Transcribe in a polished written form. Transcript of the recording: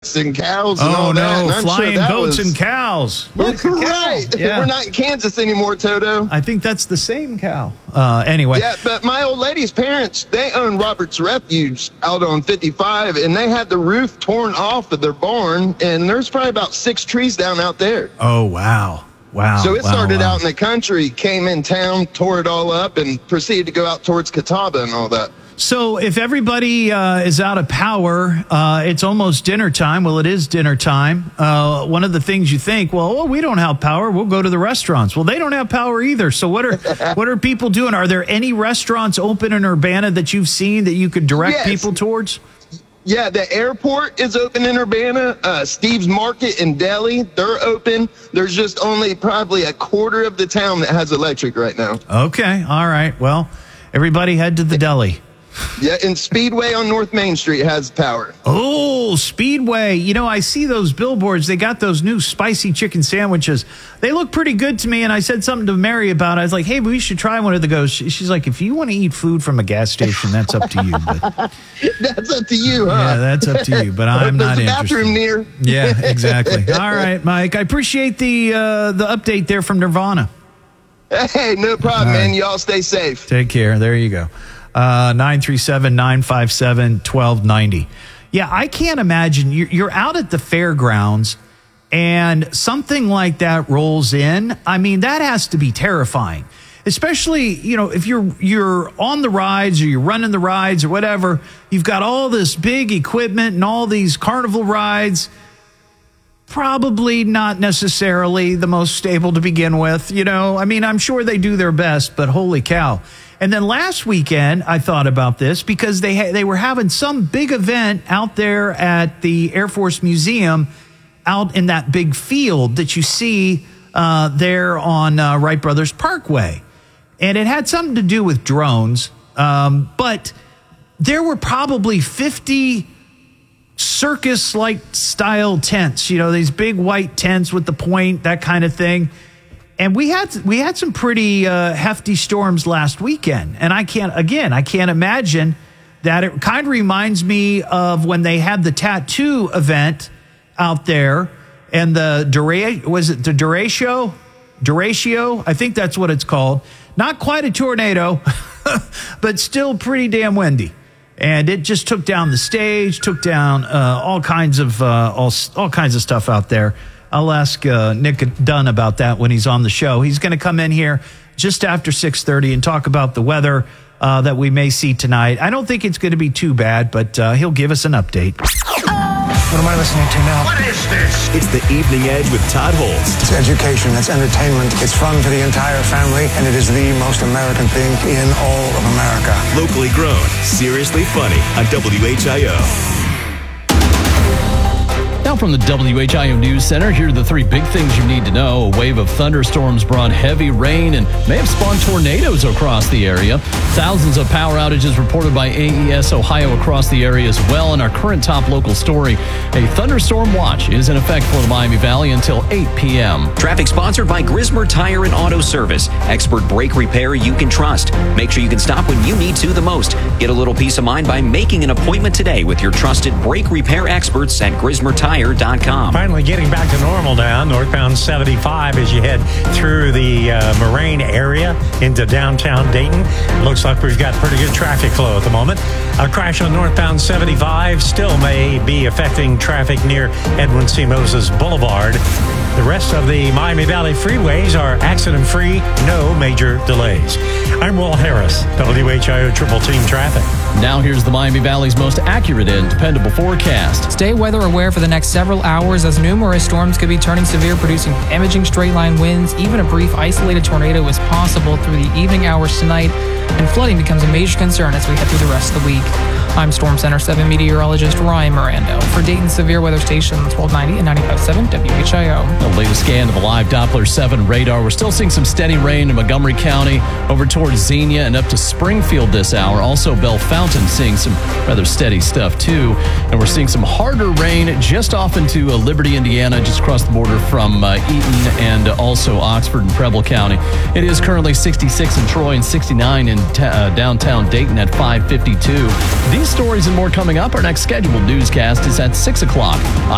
goats and cows and all that. Oh, no, flying goats and cows. Right. Yeah. We're not in Kansas anymore, Toto. I think that's the same cow. Anyway. Yeah, but my old lady's parents, they own Robert's Refuge out on 55, and they had the roof torn off of their barn, and there's probably about 6 trees down out there. Oh, wow. Wow. So it started out in the country, came in town, tore it all up, and proceeded to go out towards Catawba and all that. So if everybody is out of power, it's almost dinner time. Well, it is dinner time. One of the things you think, well, we don't have power. We'll go to the restaurants. Well, they don't have power either. So what are people doing? Are there any restaurants open in Urbana that you've seen that you could direct people towards? Yeah, the airport is open in Urbana. Steve's Market in Delhi, they're open. There's just only probably a quarter of the town that has electric right now. Okay, all right. Well, everybody head to the deli. Yeah, and Speedway on North Main Street has power. Oh, Speedway. You know, I see those billboards. They got those new spicy chicken sandwiches. They look pretty good to me, and I said something to Mary about it. I was like, hey, we should try one of those. She's like, if you want to eat food from a gas station, that's up to you. But that's up to you, huh? Yeah, that's up to you, but I'm not interested. There's a bathroom near. Yeah, exactly. All right, Mike. I appreciate the update there from Nirvana. Hey, no problem, man. Y'all stay safe. Take care. There you go. 937-957-1290. Yeah, I can't imagine you're out at the fairgrounds and something like that rolls in. I mean, that has to be terrifying, especially, if you're on the rides or you're running the rides or whatever. You've got all this big equipment and all these carnival rides. Probably not necessarily the most stable to begin with. I mean, I'm sure they do their best, but holy cow. And then last weekend, I thought about this because they were having some big event out there at the Air Force Museum out in that big field that you see there on Wright Brothers Parkway. And it had something to do with drones, but there were probably 50 circus-like style tents, these big white tents with the point, that kind of thing. And we had some pretty hefty storms last weekend. And I can't imagine that. It kind of reminds me of when they had the tattoo event out there and the Duratio? I think that's what it's called. Not quite a tornado, but still pretty damn windy. And it just took down the stage, took down all kinds of stuff out there. I'll ask Nick Dunn about that when he's on the show. He's going to come in here just after 6:30 and talk about the weather that we may see tonight. I don't think it's going to be too bad, but he'll give us an update. What am I listening to now? What is this? It's the Evening Edge with Todd Holtz. It's education, it's entertainment, it's fun for the entire family, and it is the most American thing in all of America. Locally grown, seriously funny on WHIO. Now from the WHIO News Center, here are the 3 big things you need to know. A wave of thunderstorms brought heavy rain and may have spawned tornadoes across the area. Thousands of power outages reported by AES Ohio across the area as well. In our current top local story, a thunderstorm watch is in effect for the Miami Valley until 8 p.m. Traffic sponsored by Grismer Tire and Auto Service. Expert brake repair you can trust. Make sure you can stop when you need to the most. Get a little peace of mind by making an appointment today with your trusted brake repair experts at GrismerTire.com. Finally getting back to normal now, northbound 75 as you head through the Moraine area into downtown Dayton. Looks like we've got pretty good traffic flow at the moment. A crash on northbound 75 still may be affecting traffic near Edwin C. Moses Boulevard. The rest of the Miami Valley freeways are accident-free, no major delays. I'm Will Harris, WHIO Triple Team Traffic. Now here's the Miami Valley's most accurate and dependable forecast. Stay weather aware for the next several hours as numerous storms could be turning severe, producing damaging straight-line winds. Even a brief isolated tornado is possible through the evening hours tonight, and flooding becomes a major concern as we head through the rest of the week. I'm Storm Center 7 meteorologist Ryan Mirando for Dayton Severe Weather Station 1290 and 95.7 WHIO. The latest scan of the live Doppler 7 radar. We're still seeing some steady rain in Montgomery County over towards Xenia and up to Springfield this hour. Also Bell Fountain seeing some rather steady stuff too. And we're seeing some harder rain just off into Liberty, Indiana, just across the border from Eaton and also Oxford and Preble County. It is currently 66 in Troy and 69 in downtown Dayton at 5:52. These stories and more coming up. Our next scheduled newscast is at 6 o'clock.